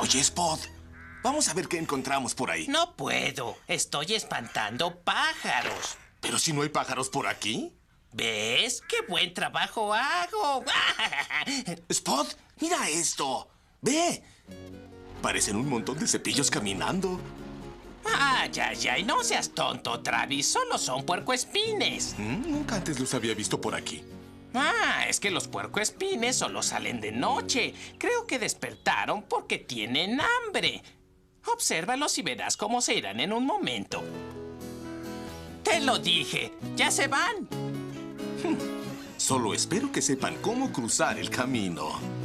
Oye, Spot, vamos a ver qué encontramos por ahí. No puedo. Estoy espantando pájaros. Pero si no hay pájaros por aquí. ¿Ves? ¡Qué buen trabajo hago! Spot, mira esto. Ve. Parecen un montón de cepillos caminando. ¡Ay, ay, ay! No seas tonto, Travis. Solo son puercoespines. Nunca antes los había visto por aquí. Es que los puercoespines solo salen de noche. Creo que despertaron porque tienen hambre. Obsérvalos y verás cómo se irán en un momento. ¡Te lo dije! ¡Ya se van! Solo espero que sepan cómo cruzar el camino.